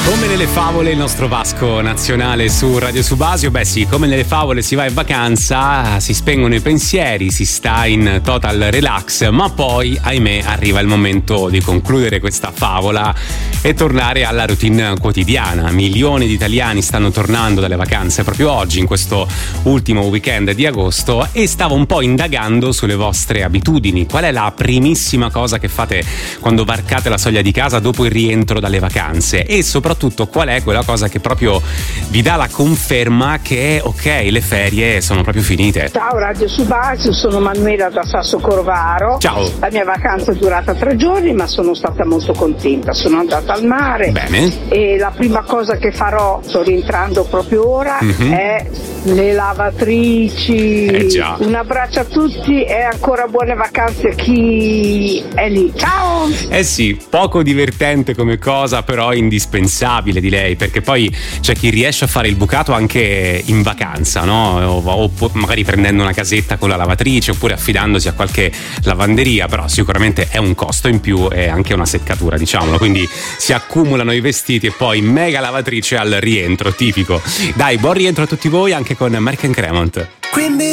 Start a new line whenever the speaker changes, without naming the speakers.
Come nelle favole, il nostro Vasco nazionale su Radio Subasio. Beh sì, come nelle favole si va in vacanza, si spengono i pensieri, si sta in total relax, ma poi, ahimè, arriva il momento di concludere questa favola e tornare alla routine quotidiana. Milioni di italiani stanno tornando dalle vacanze proprio oggi, in questo ultimo weekend di agosto, e stavo un po' indagando sulle vostre abitudini. Qual è la primissima cosa che fate quando varcate la soglia di casa dopo il rientro dalle vacanze? E soprattutto qual è quella cosa che proprio vi dà la conferma che ok, le ferie sono proprio finite?
Ciao Radio Subasio, sono Manuela da Sasso Corvaro.
Ciao.
La mia vacanza è durata 3 giorni, ma sono stata molto contenta. Sono andata al mare.
Bene.
E la prima cosa che farò, sto rientrando proprio ora, è le lavatrici.
Già.
Un abbraccio a tutti e ancora buone vacanze a chi è lì. Ciao!
Eh sì, poco divertente come cosa, però indispensabile, direi, perché poi c'è chi riesce a fare il bucato anche in vacanza, no? O magari prendendo una casetta con la lavatrice, oppure affidandosi a qualche lavanderia, però sicuramente è un costo in più e anche una seccatura, diciamolo, quindi si accumulano i vestiti e poi mega lavatrice al rientro, tipico. Dai, buon rientro a tutti voi, anche con Mark & Cremont.
Quindi